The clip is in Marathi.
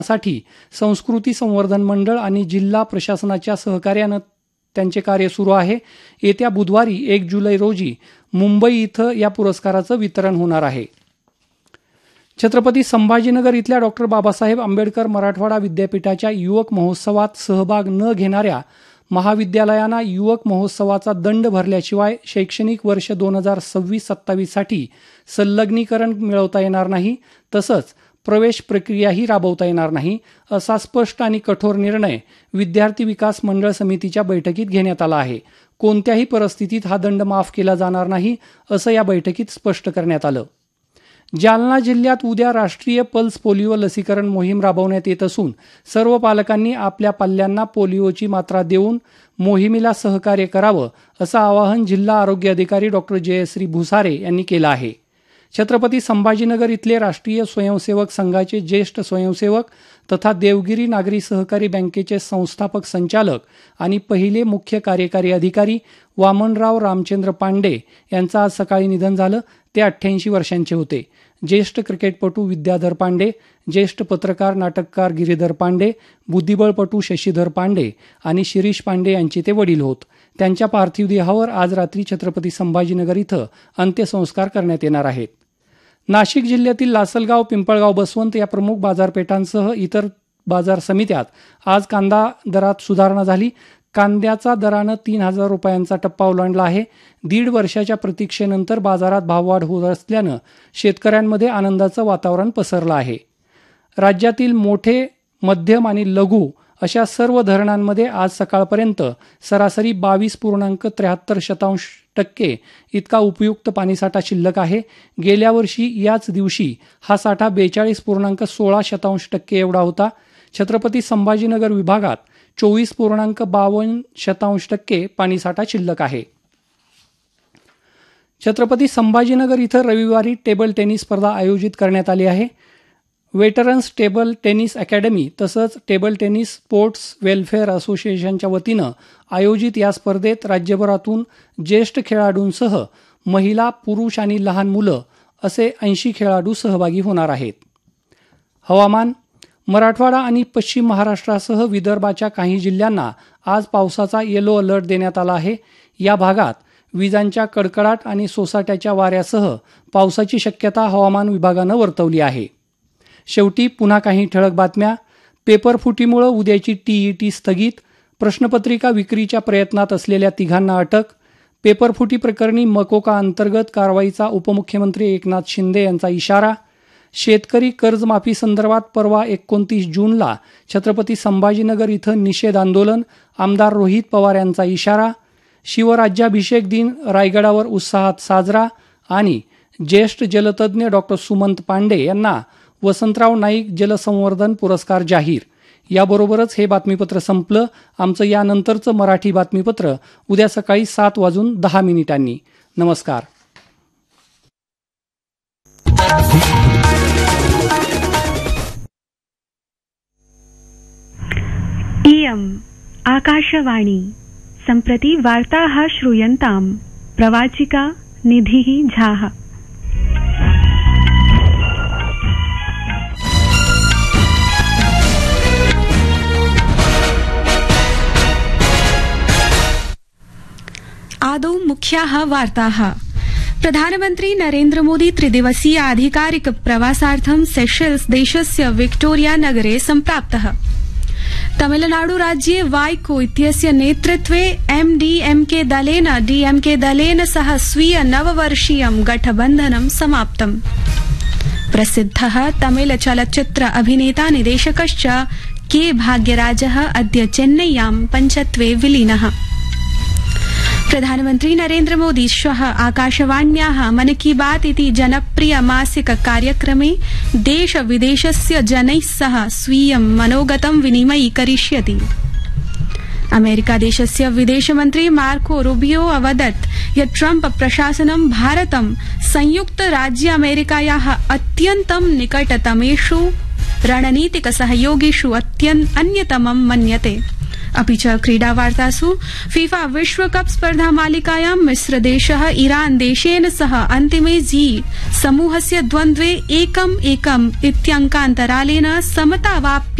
साठी संस्कृती संवर्धन मंडळ आणि जिल्हा प्रशासनाच्या सहकार्यानं त्यांचे कार्य सुरू आहे. येत्या बुधवारी 1 जुलै रोजी मुंबई इथं या पुरस्काराचं वितरण होणार आहे. छत्रपती संभाजीनगर इथल्या डॉ. बाबासाहेब आंबेडकर मराठवाडा विद्यापीठाच्या युवक महोत्सवात सहभाग न घेणाऱ्या महाविद्यालयांना युवक महोत्सवाचा दंड भरल्याशिवाय शैक्षणिक वर्ष 2026-27 साठी संलग्नीकरण मिळवता येणार नाही, तसंच प्रवेश प्रक्रियाही राबवता येणार नाही, असा स्पष्ट आणि कठोर निर्णय विद्यार्थी विकास मंडळ समितीच्या बैठकीत घेण्यात आला आहे. कोणत्याही परिस्थितीत हा दंड माफ केला जाणार नाही, असं या बैठकीत स्पष्ट करण्यात आलं. जालना जिल्ह्यात उद्या राष्ट्रीय पल्स पोलिओ लसीकरण मोहीम राबवण्यात येत असून सर्व पालकांनी आपल्या पाल्यांना पोलिओची मात्रा देऊन मोहिमेला सहकार्य करावं, असं आवाहन जिल्हा आरोग्य अधिकारी डॉ. जयश्री भुसारे यांनी केलं आहे. छत्रपती संभाजीनगर इथले राष्ट्रीय स्वयंसेवक संघाचे ज्येष्ठ स्वयंसेवक तथा देवगिरी नागरी सहकारी बँकेचे संस्थापक संचालक आणि पहिले मुख्य कार्यकारी अधिकारी वामनराव रामचंद्र पांडे यांचं आज सकाळी निधन झालं. ते 88 वर्षांचे होते. ज्येष्ठ क्रिकेटपटू विद्याधर पांडे, ज्येष्ठ पत्रकार नाटककार गिरीधर पांडे, बुद्धिबळपटू शशीधर पांडे आणि शिरीष पांडे यांचे ते वडील होत. त्यांच्या पार्थिव देहावर आज रात्री छत्रपती संभाजीनगर इथं अंत्यसंस्कार करण्यात येणार आहेत. नाशिक जिल्ह्यातील लासलगाव, पिंपळगाव, बसवंत या प्रमुख बाजारपेठांसह इतर बाजार समित्यात आज कांदा दरात सुधारणा झाली. कांद्याचा दरानं 3,000 रुपयांचा टप्पा ओलांडला आहे. 1.5 वर्षाच्या प्रतीक्षेनंतर बाजारात भाववाढ होत असल्यानं शेतकऱ्यांमध्ये आनंदाचं वातावरण पसरलं आहे. राज्यातील मोठे, मध्यम आणि लघु अशा सर्व धरणांमध्ये आज सकाळपर्यंत सरासरी 22.73% इतका उपयुक्त पाणीसाठा शिल्लक आहे. गेल्या वर्षी याच दिवशी हा साठा 42.16% एवढा होता. छत्रपती संभाजीनगर विभागात 24.52% पाणीसाठा शिल्लक आहे. छत्रपती संभाजीनगर इथं रविवारी टेबल टेनिस स्पर्धा आयोजित करण्यात आली आहे. वेटरन्स टेबल टेनिस अकॅडमी तसंच टेबल टेनिस स्पोर्ट्स वेलफेअर असोसिएशनच्या वतीनं आयोजित या स्पर्धेत राज्यभरातून ज्येष्ठ खेळाडूंसह महिला, पुरुष आणि लहान मुलं असे 80 खेळाडू सहभागी होणार आहेत. हवामान. मराठवाडा आणि पश्चिम महाराष्ट्रासह विदर्भाच्या काही जिल्ह्यांना आज पावसाचा येलो अलर्ट देण्यात आला आहे. या भागात विजांच्या कडकडाट आणि सोसाट्याच्या वाऱ्यासह पावसाची शक्यता हवामान विभागानं वर्तवली आहे. शेवटी पुन्हा काही ठळक बातम्या. पेपरफुटीमुळे उद्याची TET स्थगित. प्रश्नपत्रिका विक्रीच्या प्रयत्नात असलेल्या 3 अटक. पेपरफुटी प्रकरणी मकोका अंतर्गत कारवाईचा उपमुख्यमंत्री एकनाथ शिंदे यांचा इशारा. शेतकरी कर्जमाफी संदर्भात परवा 29 जूनला छत्रपती संभाजीनगर इथं निषेध आंदोलन. आमदार रोहित पवार यांचा इशारा. शिवराज्याभिषेक दिन रायगडावर उत्साहात साजरा. आणि ज्येष्ठ जलतज्ञ डॉ. सुमंत पांडे यांना वसंतराव नाईक जलसंवर्धन पुरस्कार जाहीर. याबरोबरच हे बातमीपत्र संपलं. आमचं यानंतरचं मराठी बातमीपत्र उद्या सकाळी 7:10 नमस्कार. इयम् आकाशवाणी सम्प्रति वार्ताः श्रूयन्ताम्. प्रवाचिका निधिः झाः. आदौ मुख्याः वार्ताः. प्रधानमन्त्री नरेन्द्र मोदी त्रिदिवसीय आधिकारिक प्रवासार्थं सेशेल्स देशस्य विक्टोरिया नगरे सम्प्राप्तः. तमिलनाडु राज्ये वाइको इत्यस्य नेतृत्वे MDMK दलेन DMK दलेन सह स्वीय नववर्षीयं गठबन्धनं समाप्तम्. प्रसिद्धः तमिल चलच्चित्र अभिनेता निदेशकश्च के भाग्यराजः अद्य चेन्नय्यां पञ्चत्वे विलीनः. प्रधानमन्त्री नरेन्द्र मोदी श्वः आकाशवाण्याः मन की बात इति जनप्रिय मासिक कार्यक्रमे देश विदेशस्य जनैः सह स्वीयं मनोगतं विनिमयीकरिष्यति. अमेरिकादेशस्य विदेशमन्त्री मार्को रूबियो अवदत् यत् ट्रम्प प्रशासनं भारतं संयुक्तराज्य अमेरिकायाः अत्यन्तं निकटतमेषु रणनीतिक सहयोगिषु अन्यतमं मन्यते. अपि च क्रीडावार्तासु फीफा विश्वकप स्पर्धा मालिकायां मिस्रदेशः ईरान देशेन सह अन्तिमे जी समूहस्य द्वन्द्वे 1-1 इत्यङ्कान्तरालेन समतावाप्य